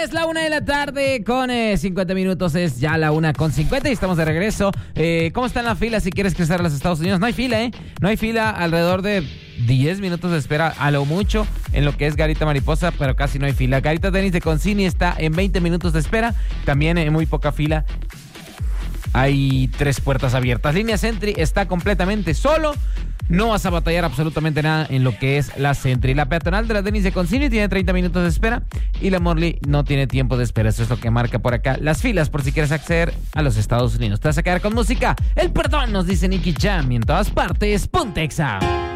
Es la 1:00 con 50 minutos. Es ya la 1:50 y estamos de regreso. ¿Cómo está en la fila si quieres cruzar a los Estados Unidos? No hay fila, ¿eh? No hay fila, alrededor de 10 minutos de espera a lo mucho en lo que es Garita Mariposa, pero casi no hay fila. Garita Dennis de Concini está en 20 minutos de espera, también en muy poca fila. Hay 3 puertas abiertas. Línea Sentry está completamente solo. No vas a batallar absolutamente nada en lo que es la Sentry. La peatonal de la Dennis de Concini tiene 30 minutos de espera y la Morley no tiene tiempo de espera. Eso es lo que marca por acá las filas por si quieres acceder a los Estados Unidos. Te vas a quedar con música. El perdón, nos dice Nicky Jam, y en todas partes, Pontexa.